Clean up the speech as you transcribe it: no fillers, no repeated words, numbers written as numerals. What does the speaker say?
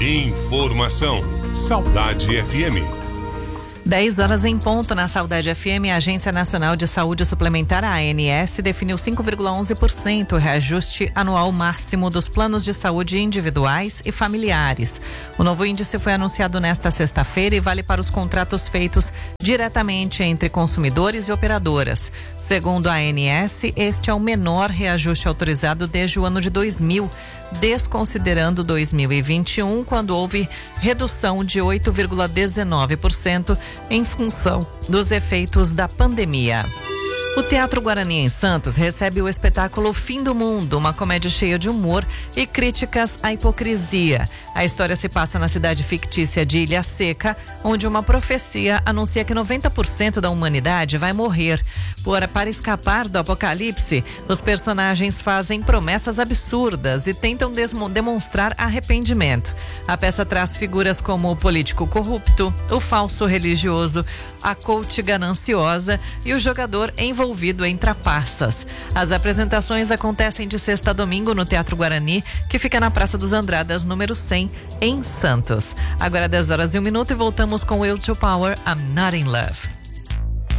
Informação. Saudade FM. 10 horas em ponto na Saudade FM. A Agência Nacional de Saúde Suplementar, a ANS, definiu 5,11% reajuste anual máximo dos planos de saúde individuais e familiares. O novo índice foi anunciado nesta sexta-feira e vale para os contratos feitos diretamente entre consumidores e operadoras. Segundo a ANS, este é o menor reajuste autorizado desde o ano de 2000, desconsiderando 2021, quando houve redução de 8,19% em função dos efeitos da pandemia. O Teatro Guarani em Santos recebe o espetáculo Fim do Mundo, uma comédia cheia de humor e críticas à hipocrisia. A história se passa na cidade fictícia de Ilha Seca, onde uma profecia anuncia que 90% da humanidade vai morrer. Para escapar do apocalipse, os personagens fazem promessas absurdas e tentam demonstrar arrependimento. A peça traz figuras como o político corrupto, o falso religioso, a coach gananciosa e o jogador envolvido em trapaças. As apresentações acontecem de sexta a domingo no Teatro Guarani, que fica na Praça dos Andradas, número 100, em Santos. Agora 10 horas e 1 minuto e voltamos com Will to Power, I'm Not in Love.